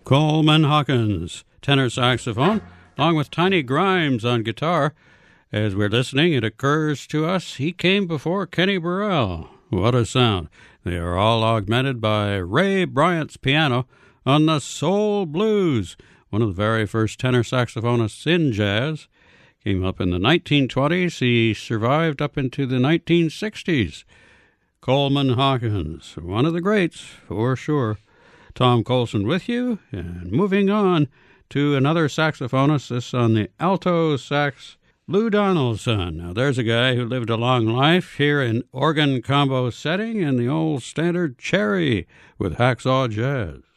Coleman Hawkins, tenor saxophone, along with Tiny Grimes on guitar. As we're listening, it occurs to us he came before Kenny Burrell. What a sound. They are all augmented by Ray Bryant's piano on the Soul Blues, one of the very first tenor saxophonists in jazz. Came up in the 1920s. He survived up into the 1960s. Coleman Hawkins, one of the greats, for sure. Tom Colson with you, and moving on to another saxophonist, this on the alto sax, Lou Donaldson. Now, there's a guy who lived a long life here in organ combo setting in the old standard Cherry with Hacksaw Jazz.